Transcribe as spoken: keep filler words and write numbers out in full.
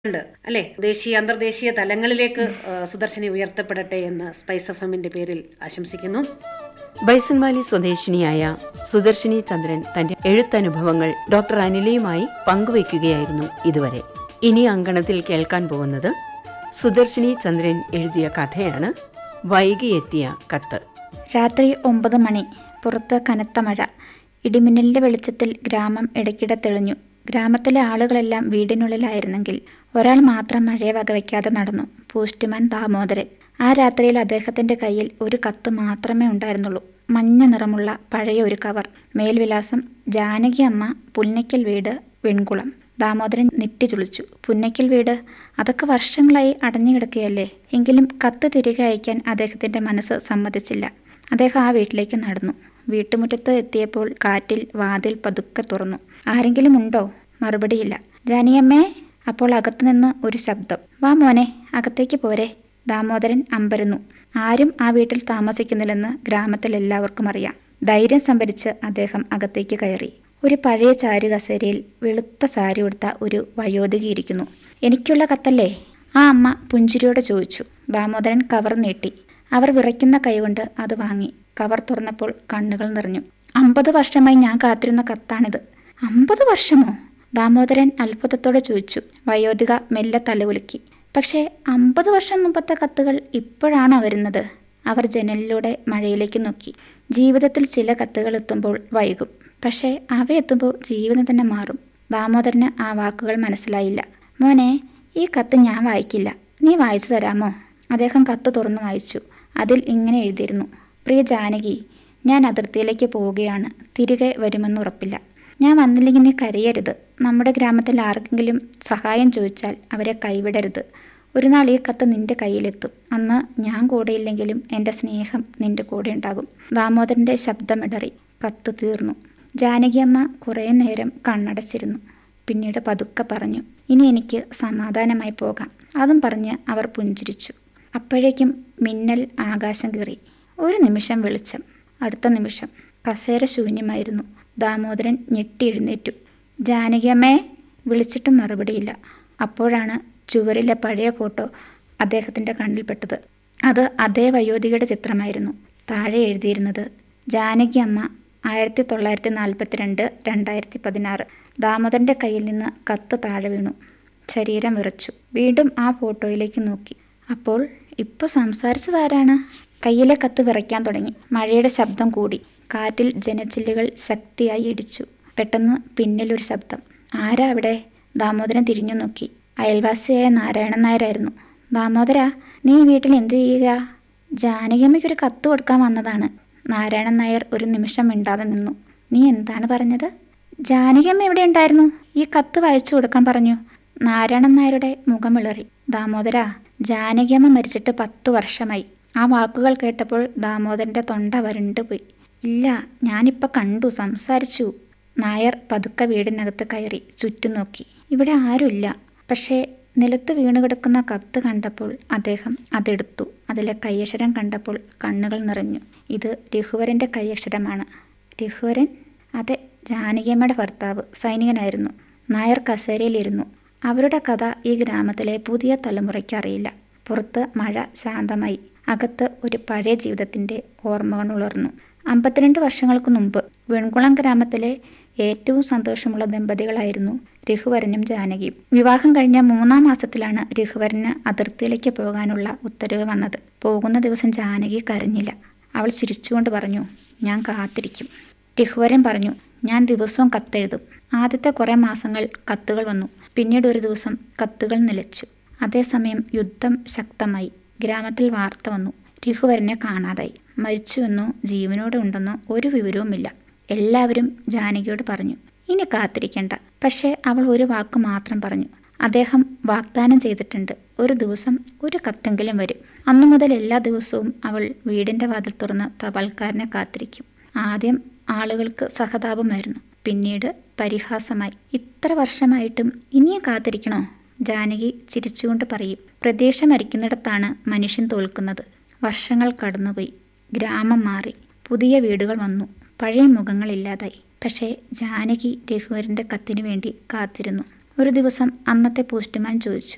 ഉണ്ട് അല്ലേ? ദേശീയ അന്തർദേശീയ തലങ്ങളിലേക്ക് ആ, സുദർശിനി ഉയർത്തപ്പെടട്ടെ എന്ന് സ്പൈസ് എഫ് എമ്മിന്റെ പേരിൽ ആശംസിക്കുന്നു. ബൈസൺവാലി സ്വദേശിനിയായ സുദർശിനി ചന്ദ്രൻ തന്റെ എഴുത്തനുഭവങ്ങൾ ഡോക്ടർ അനിലയുമായി പങ്കുവയ്ക്കുകയായിരുന്നു ഇതുവരെ. ഇനി അങ്കണത്തിൽ കേൾക്കാൻ പോകുന്നത് സുദർശിനി ചന്ദ്രൻ എഴുതിയ കഥയാണ് വൈകിയെത്തിയ കത്ത്. രാത്രി ഒമ്പത് മണി. പുറത്ത് കനത്ത മഴ. ഇടിമിന്നലിന്റെ വെളിച്ചത്തിൽ ഗ്രാമം ഇടയ്ക്കിടെ തെളിഞ്ഞു. ഗ്രാമത്തിലെ ആളുകളെല്ലാം വീടിനുള്ളിലായിരുന്നെങ്കിൽ ഒരാൾ മാത്രം മഴയെ വകവയ്ക്കാതെ നടന്നു. പോസ്റ്റ്മാൻ ദാമോദരൻ. ആ രാത്രിയിൽ അദ്ദേഹത്തിന്റെ കയ്യിൽ ഒരു കത്ത് മാത്രമേ ഉണ്ടായിരുന്നുള്ളൂ. മഞ്ഞ നിറമുള്ള പഴയ ഒരു കവർ. മേൽവിലാസം ജാനകി അമ്മ, പുന്നയ്ക്കൽ വീട്, വെൺകുളം. ദാമോദരൻ നെറ്റി ചുളിച്ചു. പുന്നയ്ക്കൽ വീട്, അതൊക്കെ വർഷങ്ങളായി അടഞ്ഞു കിടക്കുകയല്ലേ. എങ്കിലും കത്ത് തിരികെ അയക്കാൻ അദ്ദേഹത്തിന്റെ മനസ്സ് സമ്മതിച്ചില്ല. അദ്ദേഹം ആ വീട്ടിലേക്ക് നടന്നു. വീട്ടുമുറ്റത്ത് എത്തിയപ്പോൾ കാറ്റിൽ വാതിൽ പതുക്കെ തുറന്നു. ആരെങ്കിലും ഉണ്ടോ? മറുപടിയില്ല. ജാനിയമ്മേ. അപ്പോൾ അകത്തുനിന്ന് ഒരു ശബ്ദം. വാ മോനെ, അകത്തേക്ക് പോരെ. ദാമോദരൻ അമ്പരന്നു. ആരും ആ വീട്ടിൽ താമസിക്കുന്നില്ലെന്ന് ഗ്രാമത്തിൽ എല്ലാവർക്കും അറിയാം. ധൈര്യം സംഭരിച്ച് അദ്ദേഹം അകത്തേക്ക് കയറി. ഒരു പഴയ ചാരു കസേരയിൽ വെളുത്ത സാരി ഉടുത്ത ഒരു വയോധിക ഇരിക്കുന്നു. എനിക്കുള്ള കത്തല്ലേ? ആ അമ്മ പുഞ്ചിരിയോടെ ചോദിച്ചു. ദാമോദരൻ കവർ നീട്ടി. അവർ വിറയ്ക്കുന്ന കൈകൊണ്ട് അത് വാങ്ങി. കവർ തുറന്നപ്പോൾ കണ്ണുകൾ നിറഞ്ഞു. അമ്പത് വർഷമായി ഞാൻ കാത്തിരുന്ന കത്താണിത്. അമ്പത് വർഷമോ? ദാമോദരൻ അത്ഭുതത്തോടെ ചോദിച്ചു. വയോധിക മെല്ലെ തലകുലുക്കി. പക്ഷേ അമ്പത് വർഷം മുമ്പത്തെ കത്തുകൾ ഇപ്പോഴാണോ വരുന്നത്? അവർ ജനലിലൂടെ മഴയിലേക്ക് നോക്കി. ജീവിതത്തിൽ ചില കത്തുകൾ എത്തുമ്പോൾ വൈകും, പക്ഷേ അവയെത്തുമ്പോൾ ജീവിതം തന്നെ മാറും. ദാമോദരന് ആ വാക്കുകൾ മനസ്സിലായില്ല. മോനെ, ഈ കത്ത് ഞാൻ വായിക്കില്ല, നീ വായിച്ചു തരാമോ? അദ്ദേഹം കത്ത് തുറന്നു വായിച്ചു. അതിൽ ഇങ്ങനെ എഴുതിയിരുന്നു. പ്രിയ ജാനകി, ഞാൻ അതിർത്തിയിലേക്ക് പോവുകയാണ്. തിരികെ വരുമെന്ന് ഉറപ്പില്ല. ഞാൻ വന്നില്ലെങ്കിൽ നീ കരയരുത്. നമ്മുടെ ഗ്രാമത്തിൽ ആർക്കെങ്കിലും സഹായം ചോദിച്ചാൽ അവരെ കൈവിടരുത്. ഒരു നാൾ ഈ കത്ത് നിന്റെ കയ്യിലെത്തും. അന്ന് ഞാൻ കൂടെയില്ലെങ്കിലും എൻ്റെ സ്നേഹം നിന്റെ കൂടെ ഉണ്ടാകും. ദാമോദരൻ്റെ ശബ്ദമിടറി. കത്ത് തീർന്നു. ജാനകിയമ്മ കുറേ നേരം കണ്ണടച്ചിരുന്നു. പിന്നീട് പതുക്കെ പറഞ്ഞു, ഇനി എനിക്ക് സമാധാനമായി പോകാം. അതും പറഞ്ഞ് അവർ പുഞ്ചിരിച്ചു. അപ്പോഴേക്കും മിന്നൽ ആകാശം കീറി. ഒരു നിമിഷം വെളിച്ചം, അടുത്ത നിമിഷം കസേര ശൂന്യമായിരുന്നു. ദാമോദരൻ ഞെട്ടി എഴുന്നേറ്റു. ജാനകിയമ്മേ വിളിച്ചിട്ടും മറുപടിയില്ല. അപ്പോഴാണ് ചുവരിലെ പഴയ ഫോട്ടോ അദ്ദേഹത്തിൻ്റെ കണ്ണിൽപ്പെട്ടത്. അത് അതേ വയോധികയുടെ ചിത്രമായിരുന്നു. താഴെ എഴുതിയിരുന്നത്, ജാനകി അമ്മ, ആയിരത്തി തൊള്ളായിരത്തി നാൽപ്പത്തി രണ്ട് രണ്ടായിരത്തി പതിനാറ്. ദാമോദരൻ്റെ കയ്യിൽ നിന്ന് കത്ത് താഴെ വീണു. ശരീരം വിറച്ചു. വീണ്ടും ആ ഫോട്ടോയിലേക്ക് നോക്കി. അപ്പോൾ ഇപ്പോൾ സംസാരിച്ചതാരാണ്? കയ്യിലെ കത്ത് വിറയ്ക്കാൻ തുടങ്ങി. മഴയുടെ ശബ്ദം കൂടി. കാറ്റിൽ ജനച്ചില്ലുകൾ ശക്തിയായി ഇടിച്ചു. പെട്ടെന്ന് പിന്നിലൊരു ശബ്ദം. ആരാ അവിടെ? ദാമോദരൻ തിരിഞ്ഞു നോക്കി. അയൽവാസിയായ നാരായണൻ നായരായിരുന്നു. ദാമോദര, നീ വീട്ടിൽ എന്തു ചെയ്യുക? ജാനകിയമ്മയ്ക്കൊരു കത്ത് കൊടുക്കാൻ വന്നതാണ്. നാരായണൻ നായർ ഒരു നിമിഷം മിണ്ടാതെ നിന്നു. നീ എന്താണ് പറഞ്ഞത്? ജാനകിയമ്മ എവിടെ ഉണ്ടായിരുന്നു? ഈ കത്ത് വായിച്ചു കൊടുക്കാൻ പറഞ്ഞു. നാരായണൻ നായരുടെ മുഖം വിളറി. ദാമോദര, ജാനകിയമ്മ മരിച്ചിട്ട് പത്ത് വർഷമായി. ആ വാക്കുകൾ കേട്ടപ്പോൾ ദാമോദരൻ്റെ തൊണ്ട വരണ്ടുപോയി. ഇല്ല, ഞാനിപ്പോൾ കണ്ടു, സംസാരിച്ചു. നായർ പതുക്കെ വീടിനകത്ത് കയറി ചുറ്റും നോക്കി. ഇവിടെ ആരുമില്ല. പക്ഷേ നിലത്ത് വീണുകിടക്കുന്ന കത്ത് കണ്ടപ്പോൾ അദ്ദേഹം അതെടുത്തു. അതിലെ കൈയക്ഷരം കണ്ടപ്പോൾ കണ്ണുകൾ നിറഞ്ഞു. ഇത് രഘുവരൻ്റെ കൈയക്ഷരമാണ്. രഘുവരൻ? അതെ, ജാനകിയമ്മയുടെ ഭർത്താവ് സൈനികനായിരുന്നു. നായർ കസേരയിലിരുന്നു. അവരുടെ കഥ ഈ ഗ്രാമത്തിലെ പുതിയ തലമുറയ്ക്ക് അറിയില്ല. പുറത്ത് മഴ ശാന്തമായി. അകത്ത് ഒരു പഴയ ജീവിതത്തിൻ്റെ ഓർമ്മകൾ ഉണർന്നു. അമ്പത്തിരണ്ട് വർഷങ്ങൾക്ക് മുമ്പ് വെൺകുളം ഗ്രാമത്തിലെ ഏറ്റവും സന്തോഷമുള്ള ദമ്പതികളായിരുന്നു രഘുവരനും ജാനകിയും. വിവാഹം കഴിഞ്ഞ മൂന്നാം മാസത്തിലാണ് രഘുവരന് അതിർത്തിയിലേക്ക് പോകാനുള്ള ഉത്തരവ് വന്നത്. പോകുന്ന ദിവസം ജാനകി കരഞ്ഞില്ല. അവൾ ചിരിച്ചുകൊണ്ട് പറഞ്ഞു, ഞാൻ കാത്തിരിക്കും. രഘുവരൻ പറഞ്ഞു, ഞാൻ ദിവസവും കത്തെഴുതും. ആദ്യത്തെ കുറേ മാസങ്ങൾ കത്തുകൾ വന്നു. പിന്നീട് ഒരു ദിവസം കത്തുകൾ നിലച്ചു. അതേസമയം യുദ്ധം ശക്തമായി. ഗ്രാമത്തിൽ വാർത്ത വന്നു. രഘുവരനെ കാണാതായി. മരിച്ചുവെന്നോ ജീവനോടെ ഉണ്ടെന്നോ ഒരു വിവരവുമില്ല. എല്ലാവരും ജാനകിയോട് പറഞ്ഞു, ഇനി കാത്തിരിക്കേണ്ട. പക്ഷേ അവൾ ഒരു വാക്ക് മാത്രം പറഞ്ഞു. അദ്ദേഹം വാഗ്ദാനം ചെയ്തിട്ടുണ്ട്, ഒരു ദിവസം ഒരു കത്തെങ്കിലും വരും. അന്നു മുതൽ എല്ലാ ദിവസവും അവൾ വീടിൻ്റെ വാതിൽ തുറന്ന് തപാൽക്കാരനെ കാത്തിരിക്കും. ആദ്യം ആളുകൾക്ക് സഹതാപമായിരുന്നു, പിന്നീട് പരിഹാസമായി. ഇത്ര വർഷമായിട്ടും ഇനിയും കാത്തിരിക്കണോ? ജാനകി ചിരിച്ചുകൊണ്ട് പറയും. പ്രതീക്ഷ മരിക്കുന്നിടത്താണ് മനുഷ്യൻ തോൽക്കുന്നത്. വർഷങ്ങൾ കടന്നുപോയി. ഗ്രാമം മാറി. പുതിയ വീടുകൾ വന്നു. പഴയ മുഖങ്ങളില്ലാതായി. പക്ഷേ ജാനകി രഘുവരൻ്റെ കത്തിനു വേണ്ടി കാത്തിരുന്നു. ഒരു ദിവസം അന്നത്തെ പോസ്റ്റ്മാൻ ചോദിച്ചു,